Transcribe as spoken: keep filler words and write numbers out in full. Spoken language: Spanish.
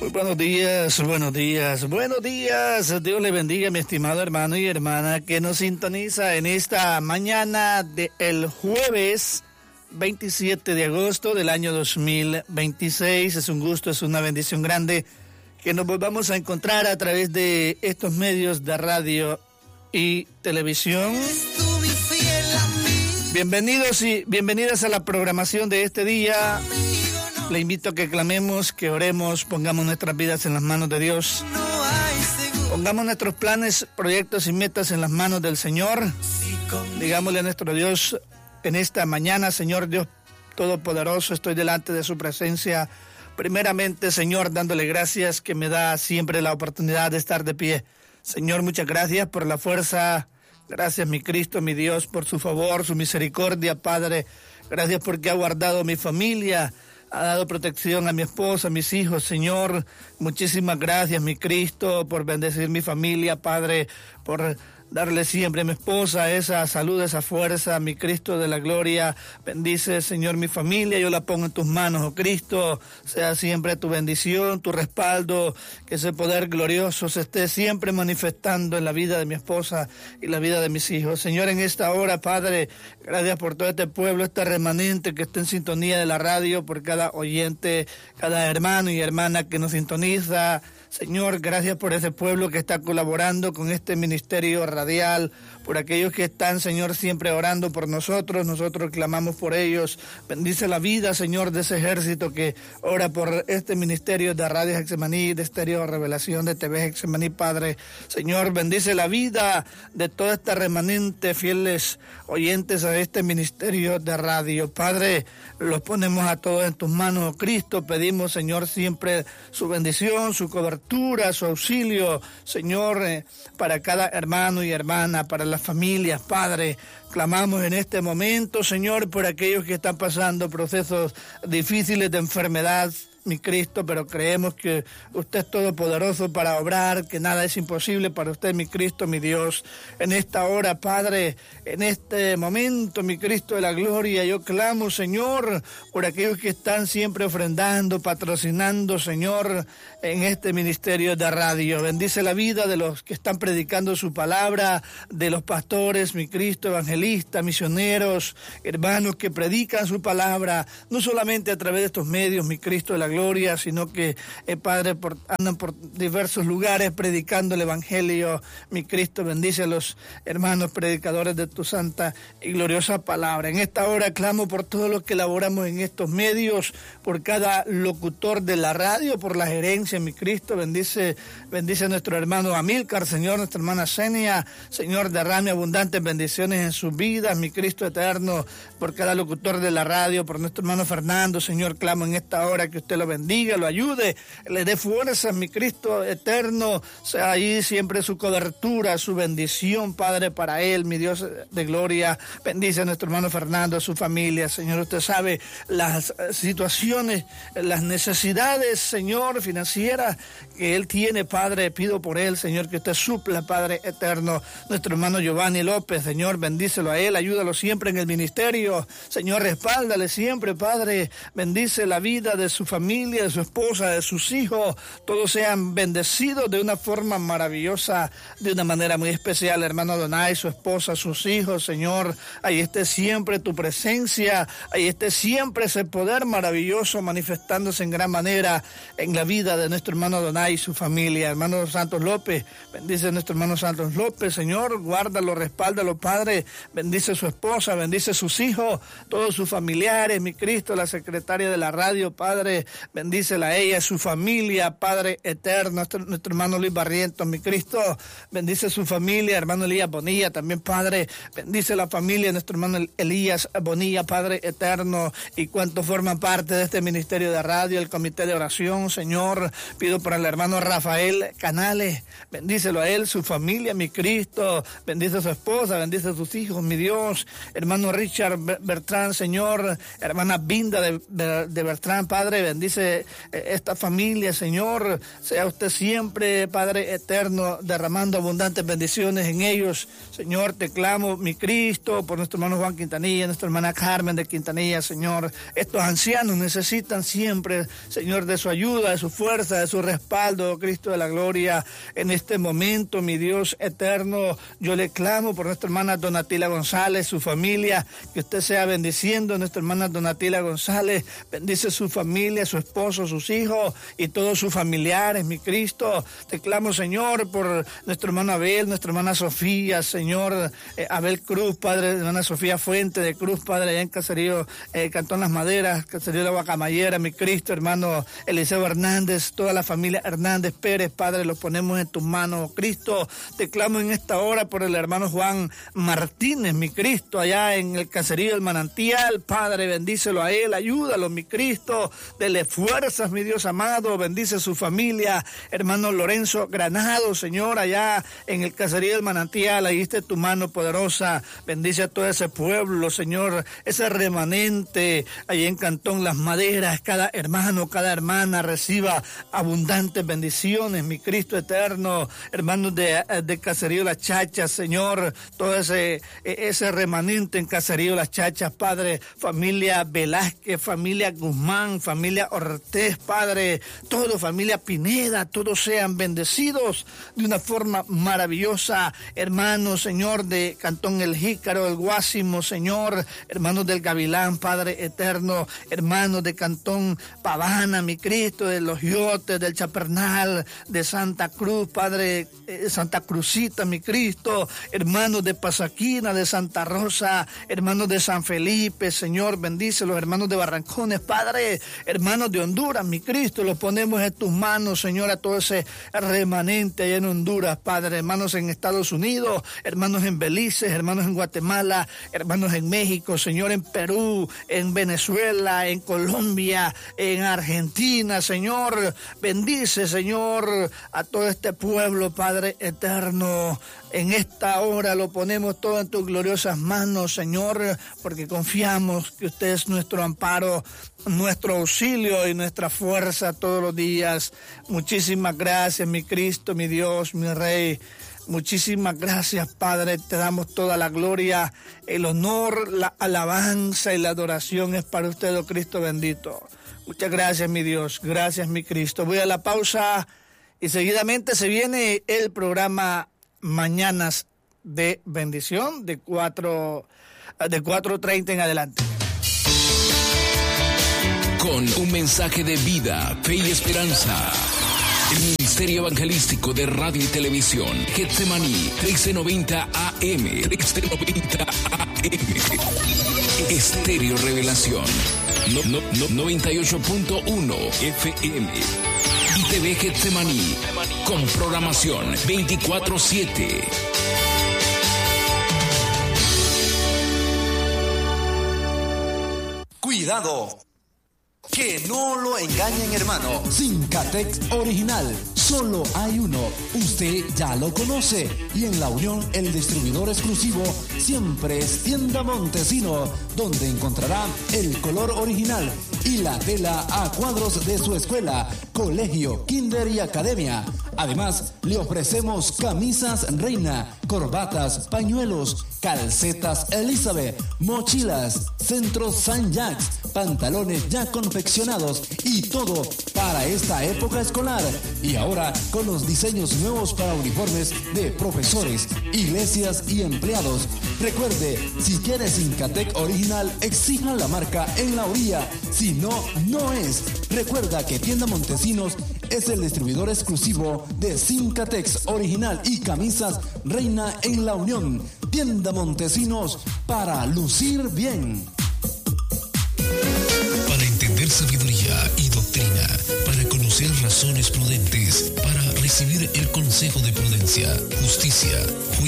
Muy buenos días, buenos días, buenos días. Dios le bendiga, mi estimado hermano y hermana que nos sintoniza en esta mañana del jueves veintisiete de agosto del año dos mil veintiséis. Es un gusto, es una bendición grande que nos volvamos a encontrar a través de estos medios de radio y televisión. Bienvenidos y bienvenidas a la programación de este día. Le invito a que clamemos, que oremos, pongamos nuestras vidas en las manos de Dios. Pongamos nuestros planes, proyectos y metas en las manos del Señor. Digámosle a nuestro Dios en esta mañana: Señor Dios Todopoderoso, estoy delante de su presencia. Primeramente, Señor, dándole gracias que me da siempre la oportunidad de estar de pie. Señor, muchas gracias por la fuerza. Gracias, mi Cristo, mi Dios, por su favor, su misericordia, Padre. Gracias porque ha guardado mi familia. Ha dado protección a mi esposa, a mis hijos, Señor. Muchísimas gracias, mi Cristo, por bendecir mi familia, Padre, por darle siempre a mi esposa esa salud, esa fuerza, mi Cristo de la gloria. Bendice, Señor, mi familia, yo la pongo en tus manos, oh Cristo. Sea siempre tu bendición, tu respaldo, que ese poder glorioso se esté siempre manifestando en la vida de mi esposa y la vida de mis hijos. Señor, en esta hora, Padre, gracias por todo este pueblo, este remanente que está en sintonía de la radio, por cada oyente, cada hermano y hermana que nos sintoniza. Señor, gracias por ese pueblo que está colaborando con este ministerio radial, por aquellos que están, Señor, siempre orando por nosotros. Nosotros clamamos por ellos. Bendice la vida, Señor, de ese ejército que ora por este ministerio de Radio Getsemaní, de Estéreo Revelación, de T V Getsemaní, Padre. Señor, bendice la vida de toda esta remanente, fieles oyentes a este ministerio de radio. Padre, los ponemos a todos en tus manos, oh Cristo. Pedimos, Señor, siempre su bendición, su cobertura, su auxilio, Señor, eh, para cada hermano y hermana, para las familias, Padre. Clamamos en este momento, Señor, por aquellos que están pasando procesos difíciles de enfermedad, mi Cristo, pero creemos que usted es todopoderoso para obrar, que nada es imposible para usted, mi Cristo, mi Dios. En esta hora, Padre, en este momento, mi Cristo de la gloria, yo clamo, Señor, por aquellos que están siempre ofrendando, patrocinando, Señor, en este ministerio de radio. Bendice la vida de los que están predicando su palabra, de los pastores, mi Cristo, evangelistas, misioneros, hermanos que predican su palabra, no solamente a través de estos medios, mi Cristo de la gloria, gloria, sino que, eh, Padre, por, andan por diversos lugares predicando el Evangelio. Mi Cristo, bendice a los hermanos predicadores de tu santa y gloriosa palabra. En esta hora clamo por todos los que laboramos en estos medios, por cada locutor de la radio, por la gerencia, mi Cristo. Bendice, bendice a nuestro hermano Amílcar, Señor, nuestra hermana Senia. Señor, derrame abundantes bendiciones en sus vidas, mi Cristo eterno, por cada locutor de la radio, por nuestro hermano Fernando. Señor, clamo en esta hora que usted lo bendiga, lo ayude, le dé fuerzas, mi Cristo eterno. Sea ahí siempre su cobertura, su bendición, Padre, para él, mi Dios de gloria. Bendice a nuestro hermano Fernando, a su familia, Señor. Usted sabe las situaciones, las necesidades, Señor, financieras que él tiene, Padre. Pido por él, Señor, que usted supla, Padre eterno. Nuestro hermano Giovanni López, Señor, bendícelo a él, ayúdalo siempre en el ministerio. Señor, respáldale siempre, Padre. Bendice la vida de su familia, de su esposa, de sus hijos. Todos sean bendecidos de una forma maravillosa, de una manera muy especial. Hermano Donay, su esposa, sus hijos, Señor, ahí esté siempre tu presencia, ahí esté siempre ese poder maravilloso manifestándose en gran manera en la vida de nuestro hermano Donay y su familia. Hermano Santos López, bendice a nuestro hermano Santos López, Señor, guárdalo, respáldalo, Padre. Bendice a su esposa, bendice a sus hijos, todos sus familiares, mi Cristo, la secretaria de la radio, Padre. Bendícela a ella, a su familia, Padre eterno, nuestro, nuestro hermano Luis Barrientos, mi Cristo. Bendice a su familia, hermano Elías Bonilla, también, Padre. Bendice la familia de nuestro hermano Elías Bonilla, Padre eterno, y cuantos forman parte de este ministerio de radio, el comité de oración, Señor. Pido por el hermano Rafael Canales, bendícelo a él, su familia, mi Cristo. Bendice a su esposa, bendice a sus hijos, mi Dios. Hermano Richard Bertrán, Señor. Hermana Binda de, de, de Bertrán, Padre, bendice bendice esta familia, Señor. Sea usted siempre, Padre eterno, derramando abundantes bendiciones en ellos. Señor, te clamo, mi Cristo, por nuestro hermano Juan Quintanilla, nuestra hermana Carmen de Quintanilla, Señor. Estos ancianos necesitan siempre, Señor, de su ayuda, de su fuerza, de su respaldo, Cristo de la gloria. En este momento, mi Dios eterno, yo le clamo por nuestra hermana Donatila González, su familia, que usted sea bendiciendo a nuestra hermana Donatila González. Bendice su familia, su esposo, sus hijos y todos sus familiares, mi Cristo. Te clamo, Señor, por nuestro hermano Abel, nuestra hermana Sofía, Señor, eh, Abel Cruz, Padre, hermana Sofía Fuente de Cruz, Padre, allá en Caserío, eh, Cantón Las Maderas, Caserío La Guacamayera, mi Cristo, hermano Eliseo Hernández, toda la familia Hernández Pérez, Padre, los ponemos en tus manos, Cristo. Te clamo en esta hora por el hermano Juan Martínez, mi Cristo, allá en el Caserío del Manantial, Padre, bendícelo a él, ayúdalo, mi Cristo, dele fuerzas, mi Dios amado, bendice su familia, hermano Lorenzo Granado, Señor, allá en el Caserío del Manantial, ahí está tu mano poderosa, bendice a todo ese pueblo, Señor, ese remanente, ahí en Cantón Las Maderas, cada hermano, cada hermana reciba abundantes bendiciones, mi Cristo eterno, hermanos de, de Caserío Las Chachas, Señor, todo ese, ese remanente en Caserío Las Chachas, Padre, familia Velázquez, familia Guzmán, familia Ortiz, Padre, todo, familia Pineda, todos sean bendecidos de una forma maravillosa, hermanos, Señor, de Cantón El Jícaro, el Guásimo, Señor, hermanos del Gavilán, Padre eterno, hermanos de Cantón Pavana, mi Cristo, de Los Yotes, del Chapernal, de Santa Cruz, Padre, eh, Santa Cruzita, mi Cristo, hermanos de Pasaquina, de Santa Rosa, hermanos de San Felipe, Señor, bendice los hermanos de Barrancones, Padre, hermanos de Honduras, mi Cristo, los ponemos en tus manos, Señor, a todo ese remanente allá en Honduras, Padre, hermanos en Estados Unidos, hermanos en Belice, hermanos en Guatemala, hermanos en México, Señor, en Perú, en Venezuela, en Colombia, en Argentina, Señor, bendice, Señor, a todo este pueblo, Padre eterno. En esta hora lo ponemos todo en tus gloriosas manos, Señor, porque confiamos que usted es nuestro amparo, nuestro auxilio y nuestra fuerza todos los días. Muchísimas gracias, mi Cristo, mi Dios, mi Rey. Muchísimas gracias, Padre. Te damos toda la gloria, el honor, la alabanza y la adoración es para usted, oh Cristo bendito. Muchas gracias, mi Dios. Gracias, mi Cristo. Voy a la pausa y seguidamente se viene el programa Mañanas de Bendición de cuatro de cuatro treinta en adelante. Con un mensaje de vida, fe y esperanza. El Ministerio Evangelístico de Radio y Televisión, Getsemaní, trece noventa A M, trece noventa A M. Estéreo Revelación, no, no, no, noventa y ocho punto uno F M. Y T V Getsemaní, con programación veinticuatro siete. Cuidado, que no lo engañen, hermano. Sincatex original, solo hay uno. Usted ya lo conoce. Y en La Unión, el distribuidor exclusivo siempre es Tienda Montesino, donde encontrará el color original y la tela a cuadros de su escuela, colegio, kinder y academia. Además, le ofrecemos camisas Reina, corbatas, pañuelos, calcetas Elizabeth, mochilas, centros Saint Jacques, pantalones ya confeccionados y todo para esta época escolar. Y ahora con los diseños nuevos para uniformes de profesores, iglesias y empleados. Recuerde, si quiere Sincatec original, exija la marca en la orilla. Si no, no es. Recuerda que Tienda Montesinos es el distribuidor exclusivo de Sincatex original y camisas Reina en La Unión. Tienda Montesinos, para lucir bien. Para entender sabiduría y doctrina, para conocer razones prudentes, para recibir el consejo de prudencia, justicia, juicio